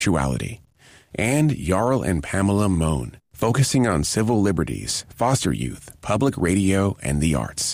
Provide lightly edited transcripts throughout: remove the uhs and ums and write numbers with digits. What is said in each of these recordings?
sexuality. And Jarl and Pamela Mohn, focusing on civil liberties, foster youth, public radio, and the arts.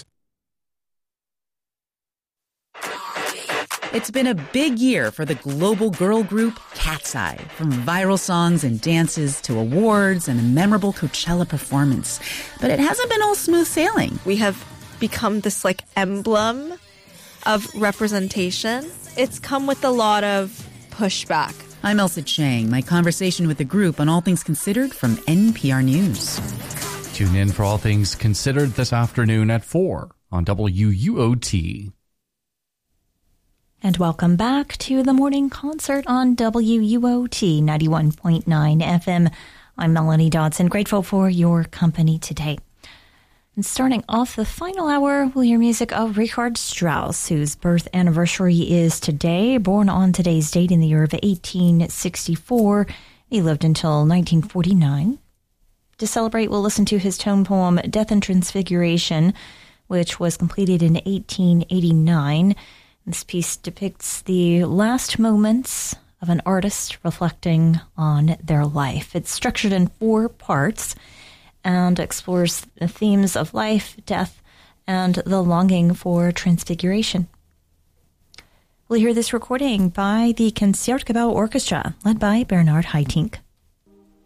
It's been a big year for the global girl group Cat's Eye, from viral songs and dances to awards and a memorable Coachella performance. But it hasn't been all smooth sailing. We have become this emblem of representation. It's come with a lot of pushback. I'm Elsa Chang. My conversation with the group on All Things Considered from NPR News. Tune in for All Things Considered this afternoon at 4 on WUOT. And welcome back to the morning concert on WUOT 91.9 FM. I'm Melanie Dodson, grateful for your company today. And starting off the final hour, we'll hear music of Richard Strauss, whose birth anniversary is today. Born on today's date in the year of 1864, he lived until 1949. To celebrate, we'll listen to his tone poem, Death and Transfiguration, which was completed in 1889. This piece depicts the last moments of an artist reflecting on their life. It's structured in 4 parts and explores the themes of life, death, and the longing for transfiguration. We'll hear this recording by the Concertgebouw Orchestra, led by Bernard Haitink.